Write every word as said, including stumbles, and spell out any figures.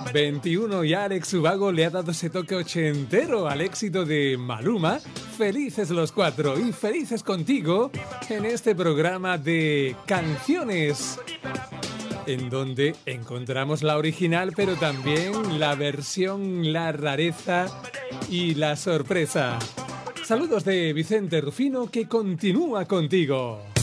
veintiuno y Alex Ubago le ha dado ese toque ochentero al éxito de Maluma. Felices los cuatro y felices contigo en este programa de canciones, en donde encontramos la original, pero también la versión, la rareza y la sorpresa. Saludos de Vicente Rufino, que continúa contigo.